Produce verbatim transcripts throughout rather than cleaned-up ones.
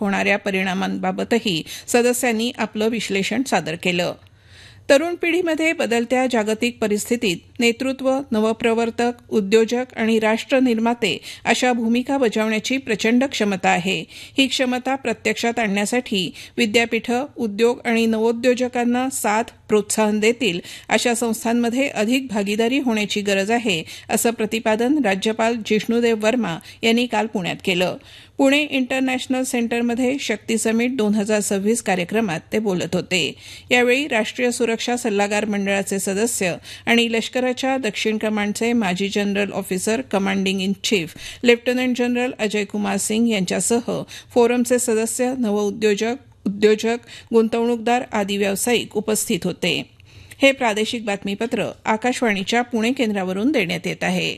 होणाऱ्या परिणामांबाबतही सदस्यांनी आपलं विश्लेषण सादर केलं. तरुण पिढीमध्ये बदलत्या जागतिक परिस्थितीत नेतृत्व, नवप्रवर्तक, उद्योजक आणि राष्ट्रनिर्माते अशा भूमिका बजावण्याची प्रचंड क्षमता आहे. ही क्षमता प्रत्यक्षात आणण्यासाठी विद्यापीठं, उद्योग आणि नवोद्योजकांना साथ, प्रोत्साहन देतील अशा संस्थांमध्ये अधिक भागीदारी होण्याची गरज आहे, असं प्रतिपादन राज्यपाल जिष्णुदेव वर्मा यांनी काल पुण्यात केलं. पुणे इंटरनॅशनल सेंटरमध्ये शक्ती समिट दोन हजार सव्वीस कार्यक्रमात ते बोलत होते. यावेळी राष्ट्रीय सुरक्षा सल्लागार मंडळाचे सदस्य आणि लष्कराच्या दक्षिण कमांडचे माजी general officer commanding in chief lieutenant general Ajay Kumar Singh यांच्यासह फोरमचे सदस्य, नवउद्योजक, उद्योजक, गुंतवणूकदार आदी व्यावसायिक उपस्थित होते. हे प्रादेशिक बातमीपत्र आकाशवाणीच्या पुणे केंद्रावरून देण्यात येत आहे.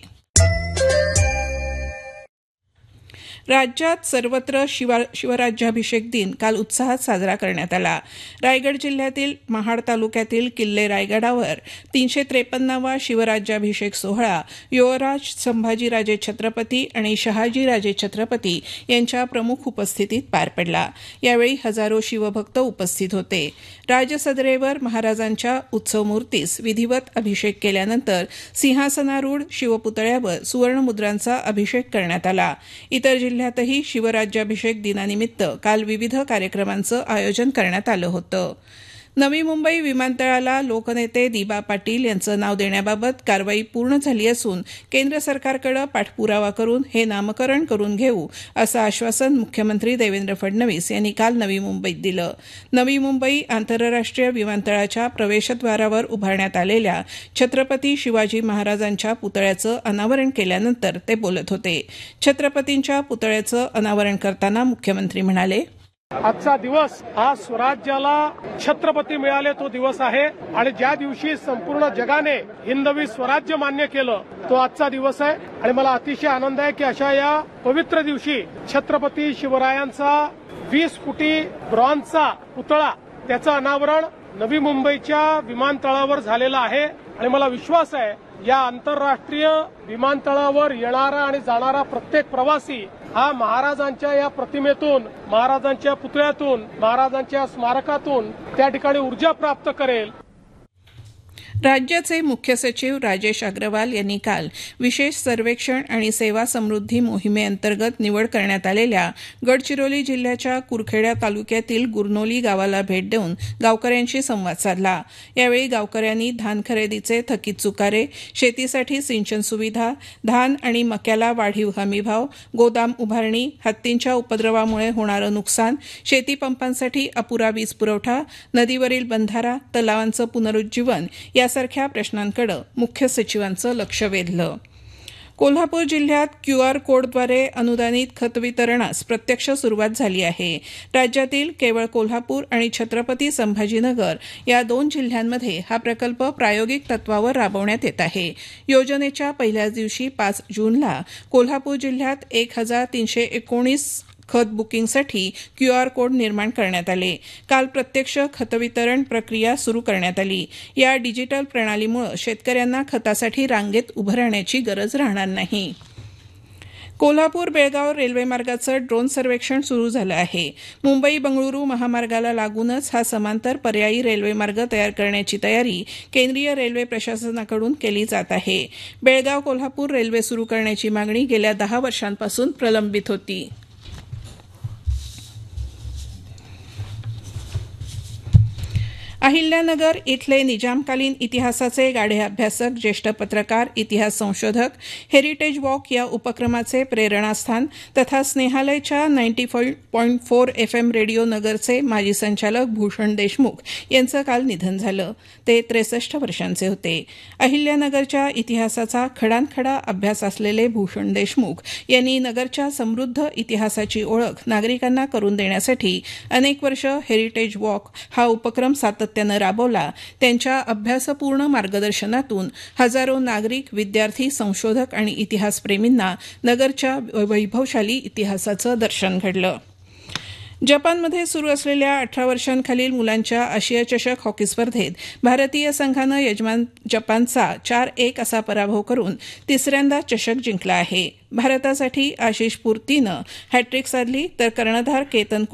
राज्यात सर्वत्र शिवा शिवराज्याभिषेक दिन काल उत्साहात साजरा करण्यात आला. रायगड जिल्ह्यातील महाड तालुक्यातील किल्ले रायगडावर तीनशे त्रेपन्नावा शिवराज्याभिषेक सोहळा युवराज संभाजीराजे छत्रपती आणि शहाजीराजे छत्रपती यांच्या प्रमुख उपस्थितीत पार पडला. यावेळी हजारो शिवभक्त उपस्थित होते. राजसदरेवर महाराजांच्या उत्सवमूर्तीस विधिवत अभिषेक केल्यानंतर सिंहासनारूढ शिवपुतळ्यावर सुवर्णमुद्रांचा अभिषेक करण्यात आला. इतर जिल्ह्यातही शिवराज्याभिषेक दिनानिमित्त काल विविध कार्यक्रमांचं आयोजन करण्यात आलं होतं. नवी मुंबई विमानतळाला लोकनेते दिबा पाटील यांचं नाव देण्याबाबत कारवाई पूर्ण झाली असून केंद्र सरकारकडे पाठपुरावा करून हे नामकरण करून घेऊ असं आश्वासन मुख्यमंत्री देवेंद्र फडणवीस यांनी काल नवी मुंबईत दिलं. नवी मुंबई आंतरराष्ट्रीय विमानतळाच्या प्रवेशद्वारावर उभारण्यात आलेल्या छत्रपती शिवाजी महाराजांच्या पुतळ्याचं अनावरण केल्यानंतर ते बोलत होते. छत्रपतींच्या पुतळ्याचं अनावरण करताना मुख्यमंत्री म्हणाले, आजचा दिवस हा स्वराज्याला छत्रपती मिळाले तो दिवस आहे आणि ज्या दिवशी संपूर्ण जगाने हिंदवी स्वराज्य मान्य केलं तो आजचा दिवस आहे. आणि मला अतिशय आनंद आहे की अशा या पवित्र दिवशी छत्रपती शिवरायांचा वीस फुटी ब्रॉन्झचा पुतळा त्याचं अनावरण नवी मुंबईच्या विमानतळावर झालेलं आहे. आणि मला विश्वास आहे या आंतरराष्ट्रीय विमानतळावर येणारा आणि जाणारा प्रत्येक प्रवासी हा महाराजांच्या या प्रतिमेतून, महाराजांच्या पुतळ्यातून, महाराजांच्या स्मारकातून त्या ठिकाणी ऊर्जा प्राप्त करेल. राज्याचे मुख्य सचिव राजेश अग्रवाल यांनी काल विशेष सर्वेक्षण आणि सेवा समृद्धी मोहिमेअंतर्गत निवड करण्यात आलेल्या गडचिरोली जिल्ह्याच्या कुरखेडा तालुक्यातील गुरनोली गावाला भेट देऊन गावकऱ्यांशी संवाद साधला. यावेळी गावकऱ्यांनी धान खरेदीचे थकीत चुकारे, शेतीसाठी सिंचन सुविधा, धान आणि मक्याला वाढीव हमीभाव, गोदाम उभारणी, हत्तींच्या उपद्रवामुळे होणारं नुकसान, शेतीपंपांसाठी अपुरा वीज पुरवठा, नदीवरील बंधारा, तलावांचं पुनरुज्जीवन यासारख्या प्रश्नांकडे मुख्य सचिवांचं लक्ष वेधलं. कोल्हापूर जिल्ह्यात क्यूआर कोडद्वारे अनुदानित खत वितरणास प्रत्यक्ष सुरुवात झाली आहे. राज्यातील केवळ कोल्हापूर आणि छत्रपती संभाजीनगर या दोन जिल्ह्यांमध्ये हा प्रकल्प प्रायोगिक तत्वावर राबवण्यात येत आहे. योजनेच्या पहिल्याच दिवशी पाच जूनला कोल्हापूर जिल्ह्यात एक हजार तीनशे एकोणीस खत बुकिंगसाठी क्यूआर कोड निर्माण करण्यात आले. काल प्रत्यक्ष खत वितरण प्रक्रिया सुरू करण्यात आली. या डिजिटल प्रणालीमुळे शेतकऱ्यांना खतासाठी रांगेत उभं राहण्याची गरज राहणार नाही. कोल्हापूर बेळगाव रेल्वे मार्गाचं ड्रोन सर्वेक्षण सुरू झालं आहे. मुंबई बंगळुरू महामार्गाला लागूनच हा समांतर पर्यायी रेल्वे मार्ग तयार करण्याची तयारी केंद्रीय रेल्वे प्रशासनाकडून केली जात आहे. बेळगाव कोल्हापूर रेल्वे सुरू करण्याची मागणी गेल्या दहा वर्षांपासून प्रलंबित होती. अहिल्यानगर इथले निजामकालीन इतिहासाचे गाढे अभ्यासक, ज्येष्ठ पत्रकार, इतिहास संशोधक, हेरिटेज वॉक या उपक्रमाचे प्रेरणास्थान तथा स्नेहालयच्या ninety point four F M radio नगरचे माजी संचालक भूषण देशमुख यांचं काल निधन झालं. ते त्रेसष्ट वर्षांचे होते. अहिल्यानगरच्या इतिहासाचा खडानखडा अभ्यास असलेले भूषण देशमुख यांनी नगरच्या समृद्ध इतिहासाची ओळख नागरिकांना करून देण्यासाठी अनेक वर्ष हेरिटेज वॉक हा उपक्रम सातत्याने त्यानं राबवला. त्यांच्या अभ्यासपूर्ण मार्गदर्शनातून हजारो नागरिक, विद्यार्थी, संशोधक आणि इतिहासप्रेमींना नगरच्या वैभवशाली इतिहासाचं दर्शन घडलं. जपानमध्ये सुरू असलेल्या अठरा वर्षांखालील मुलांच्या आशिया चषक हॉकी स्पर्धेत भारतीय संघानं यजमान जपानचा चार एक असा पराभव करून तिसऱ्यांदा चषक जिंकला आहे. भारतासाठी आशिष पुर्तीनं हॅट्रिक साधली तर कर्णधार केतन